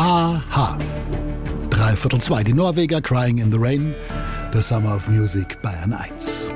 Aha. 3:45, die Norweger, Crying in the Rain, The Summer of Music, Bayern 1.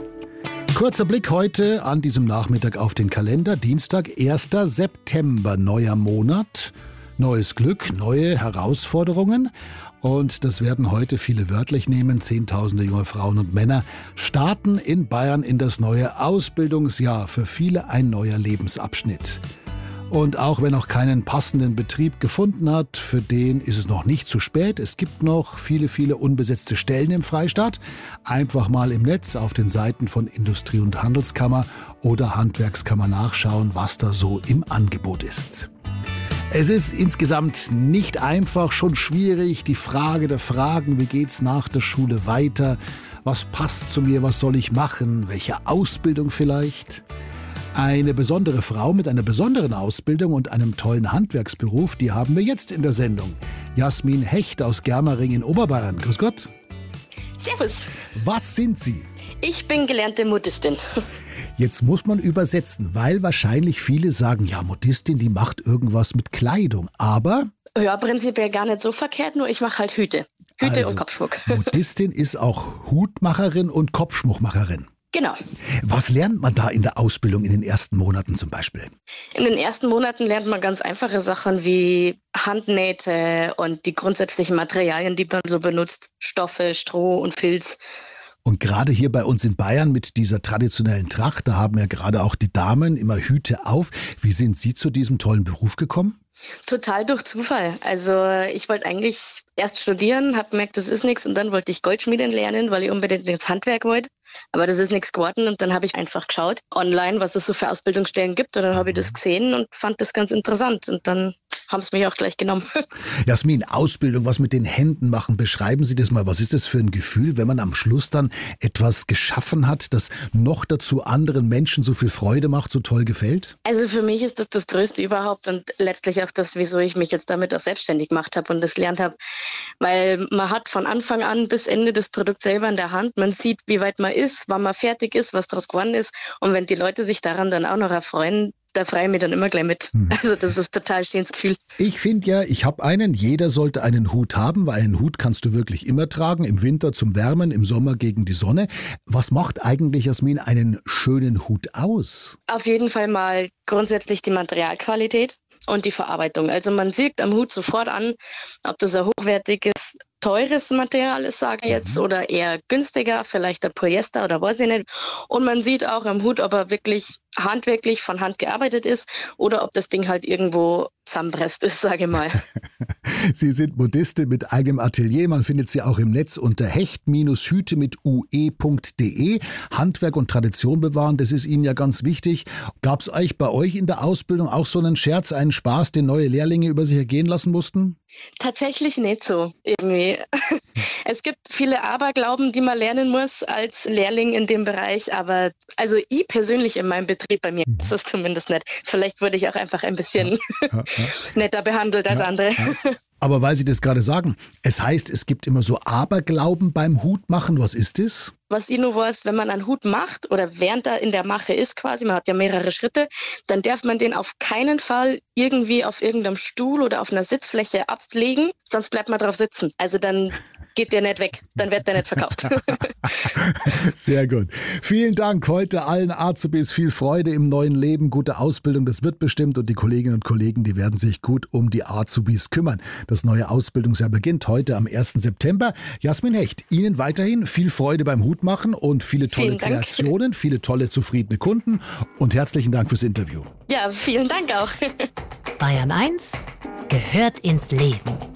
Kurzer Blick heute an diesem Nachmittag auf den Kalender. Dienstag, 1. September, neuer Monat, neues Glück, neue Herausforderungen. Und das werden heute viele wörtlich nehmen. Zehntausende junge Frauen und Männer starten in Bayern in das neue Ausbildungsjahr. Für viele ein neuer Lebensabschnitt. Und auch wenn noch keinen passenden Betrieb gefunden hat, für den ist es noch nicht zu spät. Es gibt noch viele, viele unbesetzte Stellen im Freistaat. Einfach mal im Netz auf den Seiten von Industrie- und Handelskammer oder Handwerkskammer nachschauen, was da so im Angebot ist. Es ist insgesamt nicht einfach, schon schwierig. Die Frage der Fragen, wie geht's nach der Schule weiter? Was passt zu mir? Was soll ich machen? Welche Ausbildung vielleicht? Eine besondere Frau mit einer besonderen Ausbildung und einem tollen Handwerksberuf, die haben wir jetzt in der Sendung. Jasmin Hecht aus Germering in Oberbayern. Grüß Gott. Servus. Was sind Sie? Ich bin gelernte Modistin. Jetzt muss man übersetzen, weil wahrscheinlich viele sagen, ja, Modistin, die macht irgendwas mit Kleidung. Aber? Ja, prinzipiell gar nicht so verkehrt, nur ich mache halt Hüte. Hüte und Kopfschmuck. Modistin ist auch Hutmacherin und Kopfschmuckmacherin. Genau. Was lernt man da in der Ausbildung in den ersten Monaten zum Beispiel? In den ersten Monaten lernt man ganz einfache Sachen wie Handnähte und die grundsätzlichen Materialien, die man so benutzt. Stoffe, Stroh und Filz. Und gerade hier bei uns in Bayern mit dieser traditionellen Tracht, da haben ja gerade auch die Damen immer Hüte auf. Wie sind Sie zu diesem tollen Beruf gekommen? Total durch Zufall. Also ich wollte eigentlich erst studieren, habe gemerkt, das ist nichts und dann wollte ich Goldschmieden lernen, weil ich unbedingt ins Handwerk wollte. Aber das ist nichts geworden und dann habe ich einfach geschaut online, was es so für Ausbildungsstellen gibt und dann habe ich das gesehen und fand das ganz interessant und dann haben sie mich auch gleich genommen. Jasmin, Ausbildung, was mit den Händen machen, beschreiben Sie das mal. Was ist das für ein Gefühl, wenn man am Schluss dann etwas geschaffen hat, das noch dazu anderen Menschen so viel Freude macht, so toll gefällt? Also für mich ist das das Größte überhaupt und letztlich auch das, wieso ich mich jetzt damit auch selbstständig gemacht habe und das gelernt habe. Weil man hat von Anfang an bis Ende das Produkt selber in der Hand. Man sieht, wie weit man ist, wann man fertig ist, was daraus geworden ist. Und wenn die Leute sich daran dann auch noch erfreuen, da freue ich mich dann immer gleich mit. Also das ist total ein schönes Gefühl. Ich finde ja, ich habe einen. Jeder sollte einen Hut haben, weil einen Hut kannst du wirklich immer tragen. Im Winter zum Wärmen, im Sommer gegen die Sonne. Was macht eigentlich, Jasmin, einen schönen Hut aus? Auf jeden Fall mal grundsätzlich die Materialqualität und die Verarbeitung. Also man sieht am Hut sofort an, ob das ein hochwertiges, teures Material ist, sage ich jetzt, oder eher günstiger, vielleicht ein Polyester oder weiß ich nicht. Und man sieht auch am Hut, ob er wirklich handwerklich von Hand gearbeitet ist oder ob das Ding halt irgendwo zusammenpresst ist, sage ich mal. Sie sind Modistin mit eigenem Atelier. Man findet sie auch im Netz unter hecht-hüte mit ue.de. Handwerk und Tradition bewahren, das ist Ihnen ja ganz wichtig. Gab es euch bei euch in der Ausbildung auch so einen Scherz, einen Spaß, den neue Lehrlinge über sich ergehen lassen mussten? Tatsächlich nicht so, irgendwie. Es gibt viele Aberglauben, die man lernen muss als Lehrling in dem Bereich, aber also ich persönlich in meinem Betrieb, bei mir ist das zumindest nicht. Vielleicht wurde ich auch einfach ein bisschen netter behandelt als andere. Aber weil Sie das gerade sagen, es heißt, es gibt immer so Aberglauben beim Hutmachen. Was ist das? Was ich nur weiß, wenn man einen Hut macht oder während er in der Mache ist quasi, man hat ja mehrere Schritte, dann darf man den auf keinen Fall irgendwie auf irgendeinem Stuhl oder auf einer Sitzfläche ablegen, sonst bleibt man drauf sitzen. Also dann geht der nicht weg, dann wird der nicht verkauft. Sehr gut. Vielen Dank heute allen Azubis, viel Freude im neuen Leben, gute Ausbildung, das wird bestimmt und die Kolleginnen und Kollegen, die werden sich gut um die Azubis kümmern. Das neue Ausbildungsjahr beginnt heute am 1. September. Jasmin Hecht, Ihnen weiterhin viel Freude beim Hutmachen und viele tolle Kreationen, viele tolle, zufriedene Kunden und herzlichen Dank fürs Interview. Ja, vielen Dank auch. Bayern 1 gehört ins Leben.